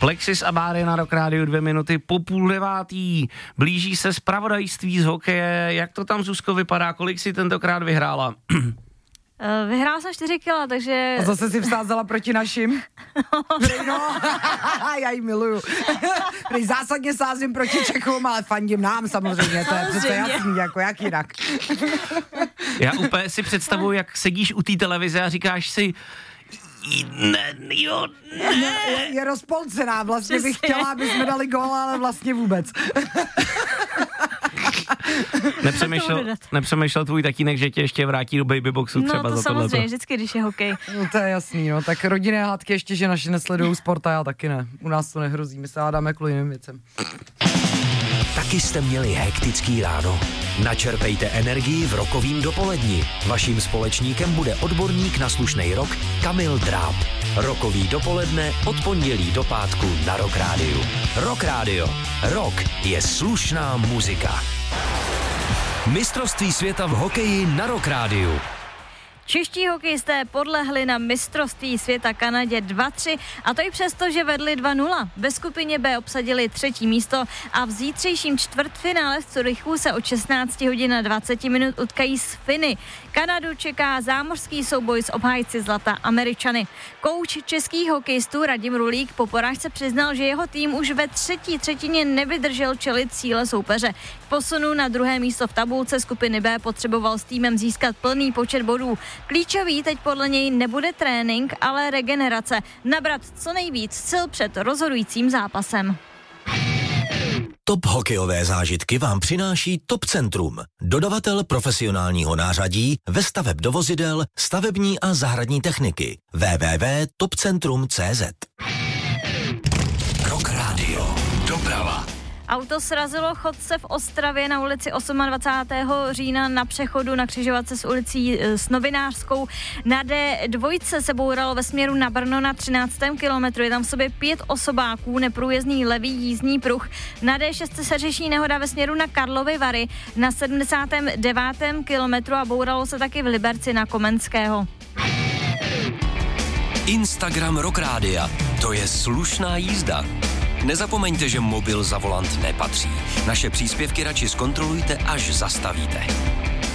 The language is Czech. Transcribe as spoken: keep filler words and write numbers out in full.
Plexis a Báry na Rock Rádiu dvě minuty po půl devátý. Blíží se zpravodajství z hokeje. Jak to tam, Zuzko, vypadá? Kolik si tentokrát vyhrála? Vyhrála jsem čtyři kila, takže... A zase si vsázela proti našim? No, já ji miluju. Prý zásadně sázím proti Čechům, ale fandím nám samozřejmě, to je přece jasný, jako jak jinak. Já úplně si představuji, jak sedíš u té televize a říkáš si, ne, jo, ne. Je, je rozpolcená, vlastně bych chtěla, aby jsme dali gól, ale vlastně vůbec. Nepřemýšlel, nepřemýšlel tvůj tatínek, že tě ještě vrátí do babyboxu třeba no, to za tohleto? No to samozřejmě, vždycky, když je hokej. No to je jasný, no, tak rodinné hádky ještě, že naši nesledují sport a já taky ne. U nás to nehrozí, my se hádáme kvůli jiným věcem. Taky jste měli hektický ráno? Načerpejte energii v rokovým dopoledni. Vaším společníkem bude odborník na slušnej rock Kamil Dráb. Rokový dopoledne od pondělí do pátku na Rock Rádiu. Rock Rádio. Rock je slušná muzika. Mistrovství světa v hokeji na Rock Rádiu. Čeští hokejisté podlehli na mistrovství světa Kanadě dva tři a to i přesto, že vedli dva nula. Ve skupině B obsadili třetí místo a v zítřejším čtvrtfinále v Curychu se od šestnáct hodin a dvacet minut utkají s Finy. Kanadu čeká zámořský souboj s obhájci zlata Američany. Kouč českých hokejistů Radim Rulík po porážce přiznal, že jeho tým už ve třetí třetině nevydržel čelit síle soupeře. K posunu na druhé místo v tabulce skupiny B potřeboval s týmem získat plný počet bodů. Klíčový teď podle něj nebude trénink, ale regenerace. Nabrat co nejvíc sil před rozhodujícím zápasem. Top hokejové zážitky vám přináší Top Centrum, dodavatel profesionálního nářadí ve staveb do vozidel, stavební a zahradní techniky. w w w tečka top centrum tečka c z. Rock Radio. Doprava. Auto srazilo chodce v Ostravě na ulici dvacátého osmého října na přechodu na křižovatce s ulicí s Novinářskou. Na D dva se bouralo ve směru na Brno na třináctém kilometru. Je tam v sobě pět osobáků, neprůjezdný levý jízdní pruh. Na D šest se řeší nehoda ve směru na Karlovy Vary na sedmdesátém devátém kilometru a bouralo se taky v Liberci na Komenského. Instagram Rock Rádia. To je slušná jízda. Nezapomeňte, že mobil za volant nepatří. Naše příspěvky radši zkontrolujte, až zastavíte.